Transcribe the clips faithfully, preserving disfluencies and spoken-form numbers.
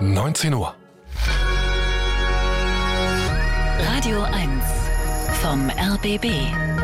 neunzehn Uhr. Radio eins vom R B B.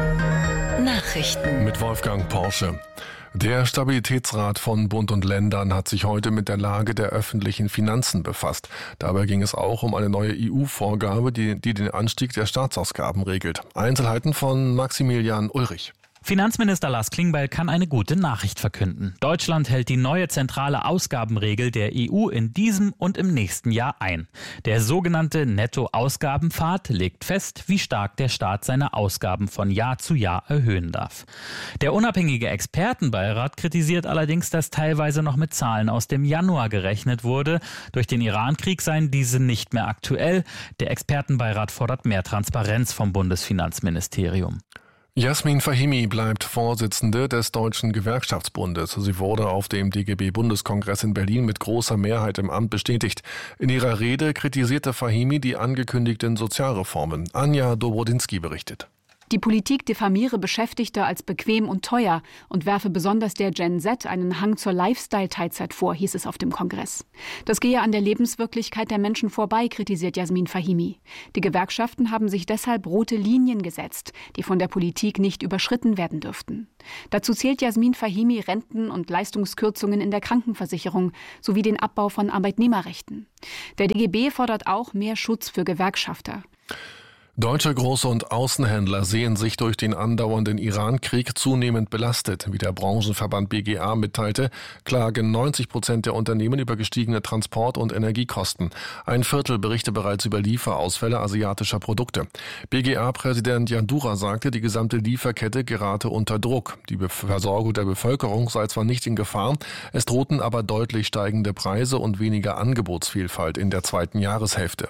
Nachrichten Mit Wolfgang Porsche. Der Stabilitätsrat von Bund und Ländern hat sich heute mit der Lage der öffentlichen Finanzen befasst. Dabei ging es auch um eine neue E U-Vorgabe, die, die den Anstieg der Staatsausgaben regelt. Einzelheiten von Maximilian Ulrich. Finanzminister Lars Klingbeil kann eine gute Nachricht verkünden. Deutschland hält die neue zentrale Ausgabenregel der E U in diesem und im nächsten Jahr ein. Der sogenannte Nettoausgabenpfad legt fest, wie stark der Staat seine Ausgaben von Jahr zu Jahr erhöhen darf. Der unabhängige Expertenbeirat kritisiert allerdings, dass teilweise noch mit Zahlen aus dem Januar gerechnet wurde. Durch den Irankrieg seien diese nicht mehr aktuell. Der Expertenbeirat fordert mehr Transparenz vom Bundesfinanzministerium. Jasmin Fahimi bleibt Vorsitzende des Deutschen Gewerkschaftsbundes. Sie wurde auf dem D G B-Bundeskongress in Berlin mit großer Mehrheit im Amt bestätigt. In ihrer Rede kritisierte Fahimi die angekündigten Sozialreformen. Anja Dobrodinsky berichtet. Die Politik diffamiere Beschäftigte als bequem und teuer und werfe besonders der Gen Z einen Hang zur Lifestyle-Teilzeit vor, hieß es auf dem Kongress. Das gehe an der Lebenswirklichkeit der Menschen vorbei, kritisiert Jasmin Fahimi. Die Gewerkschaften haben sich deshalb rote Linien gesetzt, die von der Politik nicht überschritten werden dürften. Dazu zählt Jasmin Fahimi Renten- und Leistungskürzungen in der Krankenversicherung sowie den Abbau von Arbeitnehmerrechten. Der D G B fordert auch mehr Schutz für Gewerkschafter. Deutsche Groß- und Außenhändler sehen sich durch den andauernden Irankrieg zunehmend belastet. Wie der Branchenverband B G A mitteilte, klagen neunzig Prozent der Unternehmen über gestiegene Transport- und Energiekosten. Ein Viertel berichte bereits über Lieferausfälle asiatischer Produkte. B G A-Präsident Jandura sagte, die gesamte Lieferkette gerate unter Druck. Die Versorgung der Bevölkerung sei zwar nicht in Gefahr, es drohten aber deutlich steigende Preise und weniger Angebotsvielfalt in der zweiten Jahreshälfte.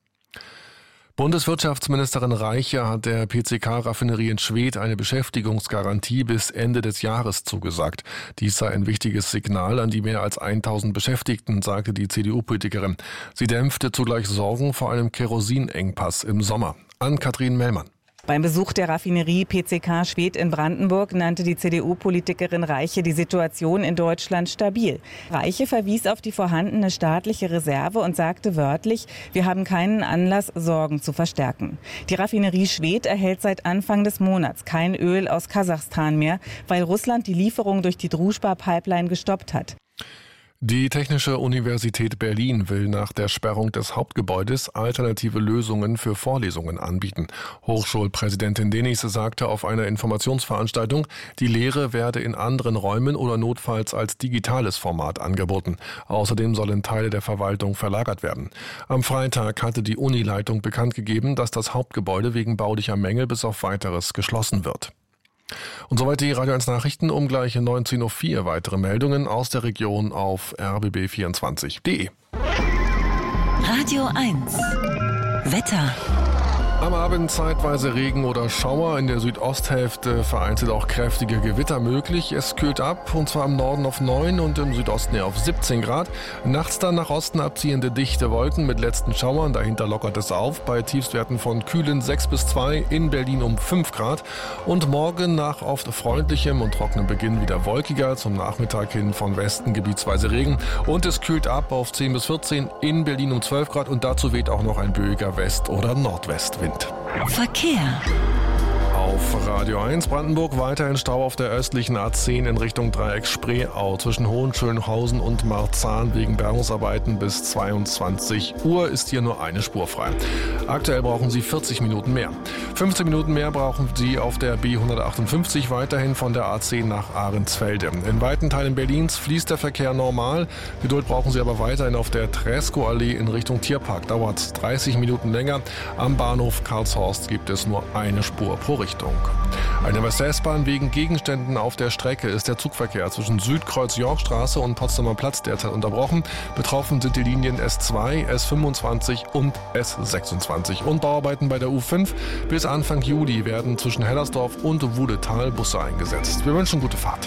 Bundeswirtschaftsministerin Reiche hat der P C K-Raffinerie in Schwedt eine Beschäftigungsgarantie bis Ende des Jahres zugesagt. Dies sei ein wichtiges Signal an die mehr als tausend Beschäftigten, sagte die C D U-Politikerin. Sie dämpfte zugleich Sorgen vor einem Kerosinengpass im Sommer. Ann-Kathrin Mellmann. Beim Besuch der Raffinerie P C K Schwedt in Brandenburg nannte die C D U-Politikerin Reiche die Situation in Deutschland stabil. Reiche verwies auf die vorhandene staatliche Reserve und sagte wörtlich, wir haben keinen Anlass, Sorgen zu verstärken. Die Raffinerie Schwedt erhält seit Anfang des Monats kein Öl aus Kasachstan mehr, weil Russland die Lieferung durch die Druzhba-Pipeline gestoppt hat. Die Technische Universität Berlin will nach der Sperrung des Hauptgebäudes alternative Lösungen für Vorlesungen anbieten. Hochschulpräsidentin Denis sagte auf einer Informationsveranstaltung, die Lehre werde in anderen Räumen oder notfalls als digitales Format angeboten. Außerdem sollen Teile der Verwaltung verlagert werden. Am Freitag hatte die Unileitung bekannt gegeben, dass das Hauptgebäude wegen baulicher Mängel bis auf Weiteres geschlossen wird. Und soweit die Radio eins Nachrichten, um gleich neunzehn Uhr vier weitere Meldungen aus der Region auf r b b vierundzwanzig punkt d e. Radio eins Wetter. Am Abend zeitweise Regen oder Schauer, in der Südosthälfte vereinzelt auch kräftige Gewitter möglich. Es kühlt ab, und zwar im Norden auf neun und im Südosten auf siebzehn Grad. Nachts dann nach Osten abziehende dichte Wolken mit letzten Schauern, dahinter lockert es auf, bei Tiefstwerten von kühlen sechs bis zwei, in Berlin um fünf Grad. Und morgen nach oft freundlichem und trockenem Beginn wieder wolkiger, zum Nachmittag hin von Westen gebietsweise Regen. Und es kühlt ab auf zehn bis vierzehn, in Berlin um zwölf Grad und dazu weht auch noch ein böiger West- oder Nordwestwind. Verkehr. Auf Radio eins Brandenburg weiterhin Stau auf der östlichen A zehn in Richtung Dreieck Spreeau. Zwischen Hohenschönhausen und Marzahn wegen Bergungsarbeiten bis zweiundzwanzig Uhr ist hier nur eine Spur frei. Aktuell brauchen Sie vierzig Minuten mehr. fünfzehn Minuten mehr brauchen Sie auf der B hundertachtundfünfzig weiterhin von der A zehn nach Ahrensfelde. In weiten Teilen Berlins fließt der Verkehr normal. Geduld brauchen Sie aber weiterhin auf der Tresco-Allee in Richtung Tierpark. Dauert dreißig Minuten länger. Am Bahnhof Karlshorst gibt es nur eine Spur pro Richtung. Eine der S-Bahn wegen Gegenständen auf der Strecke ist der Zugverkehr zwischen Südkreuz-Yorkstraße und Potsdamer Platz derzeit unterbrochen. Betroffen sind die Linien S zwei, S fünfundzwanzig und S sechsundzwanzig. Und Bauarbeiten bei der U fünf. Bis Anfang Juli werden zwischen Hellersdorf und Wudetal Busse eingesetzt. Wir wünschen gute Fahrt.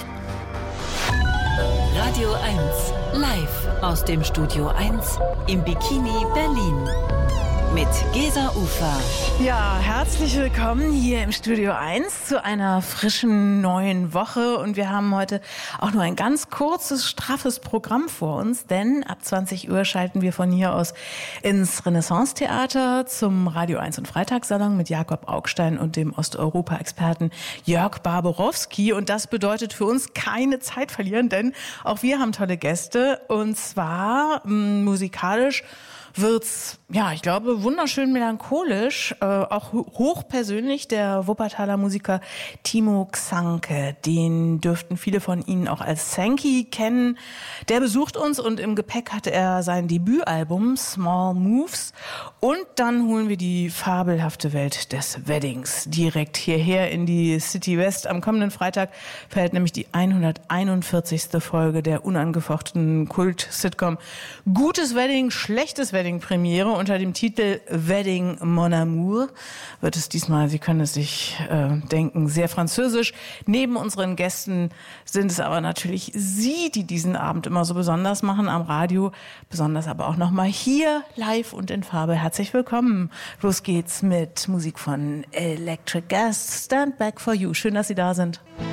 Radio eins live aus dem Studio eins im Bikini Berlin. mit Gesa Ufer. Ja, herzlich willkommen hier im Studio eins zu einer frischen neuen Woche. Und wir haben heute auch nur ein ganz kurzes, straffes Programm vor uns, denn ab zwanzig Uhr schalten wir von hier aus ins Renaissance-Theater zum Radio eins und Freitagssalon mit Jakob Augstein und dem Osteuropa-Experten Jörg Barborowski. Und das bedeutet für uns keine Zeit verlieren, denn auch wir haben tolle Gäste. Und zwar m, musikalisch wird's, ja, ich glaube, wunderschön melancholisch, äh, auch hochpersönlich. Der Wuppertaler Musiker Timo Xanke, den dürften viele von Ihnen auch als Sankey kennen. Der besucht uns und im Gepäck hatte er sein Debütalbum Small Moves. Und dann holen wir die fabelhafte Welt des Weddings direkt hierher in die City West. Am kommenden Freitag fällt nämlich die hunderteinundvierzigste Folge der unangefochtenen Kult-Sitcom Gutes Wedding, Schlechtes Wedding Premiere unter dem Titel Wedding Mon Amour. Wird es diesmal, Sie können es sich äh, denken, sehr französisch. Neben unseren Gästen sind es aber natürlich Sie, die diesen Abend immer so besonders machen am Radio. Besonders aber auch nochmal hier live und in Farbe. Herzlich willkommen. Los geht's mit Musik von Electric Gas. Stand Back for You. Schön, dass Sie da sind.